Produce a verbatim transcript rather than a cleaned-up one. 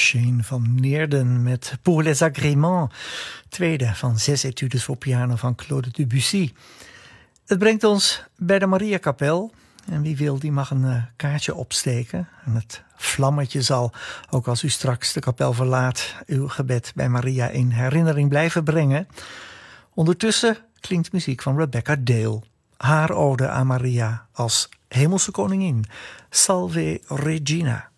Shane van Neerden met Pour les agréments, tweede van zes etudes voor piano van Claude Debussy. Het brengt ons bij de Mariakapel. En wie wil, die mag een uh, kaartje opsteken. En het vlammetje zal, ook als u straks de kapel verlaat, uw gebed bij Maria in herinnering blijven brengen. Ondertussen klinkt muziek van Rebecca Dale. Haar ode aan Maria als hemelse koningin. Salve Regina.